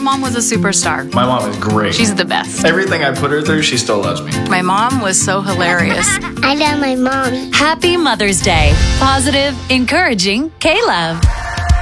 mom was a superstar. My mom is great. She's the best. Everything I put her through, she still loves me. My mom was so hilarious. I love my mom. Happy Mother's Day. Positive, encouraging K-Love.